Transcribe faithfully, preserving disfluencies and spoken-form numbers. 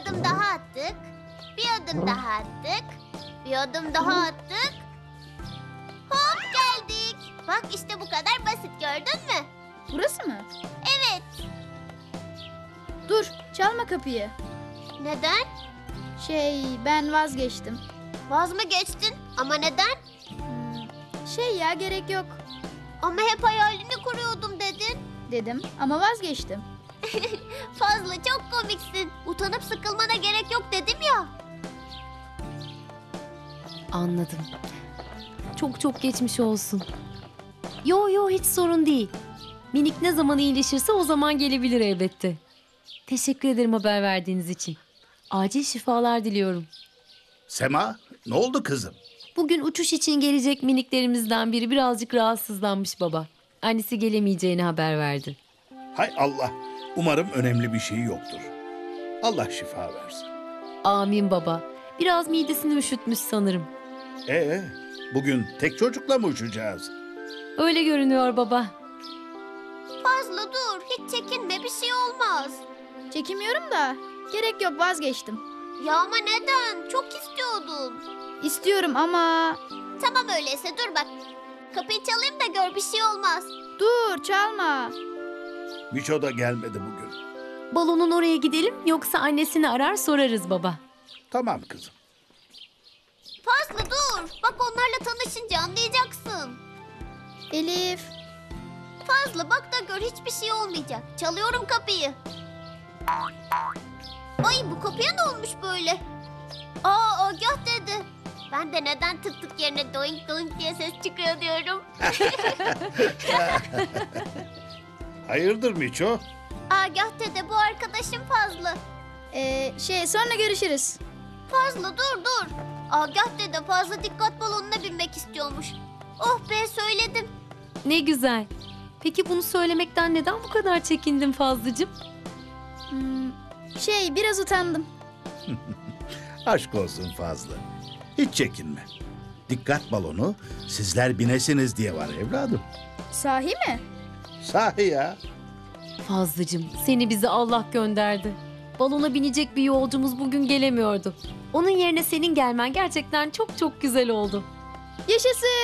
adım daha attık. Bir adım daha attık. Bir adım daha attık. Hop geldik. Bak işte bu kadar basit, gördün mü? Burası mı? Evet. Dur, çalma kapıyı. Neden? Şey, ben vazgeçtim. Vaz mı geçtin? Ama neden? Hmm, Şey ya, gerek yok Ama hep hayalini kuruyordum dedin. dedim ama vazgeçtim. Fazla çok komiksin. Utanıp sıkılmana gerek yok dedim ya. Anladım. Çok çok geçmiş olsun. Yo yo hiç sorun değil. Minik ne zaman iyileşirse o zaman gelebilir elbette. Teşekkür ederim haber verdiğiniz için. Acil şifalar diliyorum. Sema, ne oldu kızım? Bugün uçuş için gelecek miniklerimizden biri birazcık rahatsızlanmış baba. Annesi gelemeyeceğini haber verdi. Hay Allah, umarım önemli bir şey yoktur. Allah şifa versin. Amin baba. Biraz midesini üşütmüş sanırım. Ee, bugün tek çocukla mı uçacağız? Öyle görünüyor baba. Fazla dur. Hiç çekinme, bir şey olmaz. Çekinmiyorum da, gerek yok, vazgeçtim. Ya ama neden? Çok istiyordun. İstiyorum ama... Tamam öyleyse dur bak. Kapıyı çalayım da gör, bir şey olmaz. Dur, çalma. Miço da gelmedi bugün. Balonun oraya gidelim yoksa annesini arar sorarız baba. Tamam kızım. Fazla dur. Bak onlarla tanışınca anlayacaksın. Elif, Fazla bak da gör, hiçbir şey olmayacak. Çalıyorum kapıyı. Ay bu kapıya ne olmuş böyle? Aa Agah dedi. Ben de neden tık tık yerine doink doink diye ses çıkıyor diyorum. Hayırdır Miço? Agah dede, bu arkadaşım Fazlı. ee, şey sonra görüşürüz. Fazlı dur dur. Agah dede Fazlı dikkat balonuna binmek istiyormuş. Oh be, söyledim. Ne güzel. Peki bunu söylemekten neden bu kadar çekindin Fazlıcığım? Hmm, şey, biraz utandım. Aşk olsun Fazlı. Hiç çekinme. Dikkat balonu sizler binesiniz diye var evladım. Sahi mi? Sahi ya. Fazlıcığım, seni bize Allah gönderdi. Balona binecek bir yolcumuz bugün gelemiyordu. Onun yerine senin gelmen gerçekten çok çok güzel oldu. Yaşasın.